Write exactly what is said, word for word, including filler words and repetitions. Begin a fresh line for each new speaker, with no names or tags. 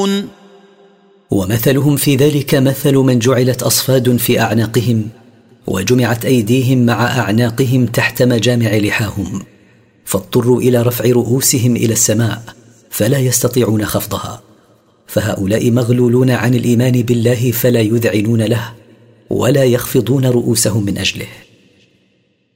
يعلمون.
ومثلهم في ذلك مثل من جعلت أصفاد في أعناقهم وجمعت أيديهم مع أعناقهم تحت مجامع لحاهم، فاضطروا إلى رفع رؤوسهم إلى السماء فلا يستطيعون خفضها، فهؤلاء مغلولون عن الإيمان بالله فلا يذعنون له ولا يخفضون رؤوسهم من أجله.